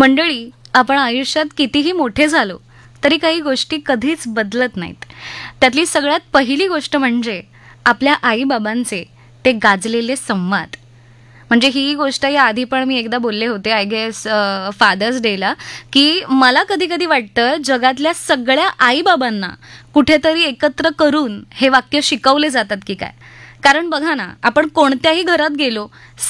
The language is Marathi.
मंडळी, आपण आयुष्यात कितीही मोठे झालो तरी काही गोष्टी कधीच बदलत नाहीत. त्यातली सगळ्यात पहिली गोष्ट म्हणजे आपल्या आईबाबांचे ते गाजलेले संवाद. म्हणजे ही गोष्ट या आधी पण मी एकदा बोलले होते, आय गेस फादर्स डेला, की मला कधी कधी वाटतं जगातल्या सगळ्या आईबाबांना कुठेतरी एकत्र करून हे वाक्य शिकवले जातात की काय. कारण बघा ना, आपण कोणत्याही घरात गेलो,